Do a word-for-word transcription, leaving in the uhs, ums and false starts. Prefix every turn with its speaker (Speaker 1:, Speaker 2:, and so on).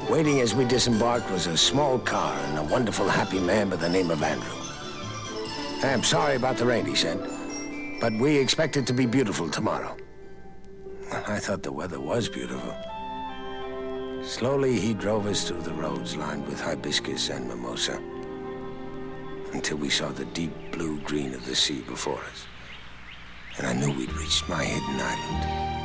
Speaker 1: Waiting as we disembarked was a small car and a wonderful, happy man by the name of Andrew. I'm sorry about the rain, he said, but we expect it to be beautiful tomorrow. I thought the weather was beautiful. Slowly, he drove us through the roads lined with hibiscus and mimosa until we saw the deep blue green of the sea before us. And I knew we'd reached my hidden island.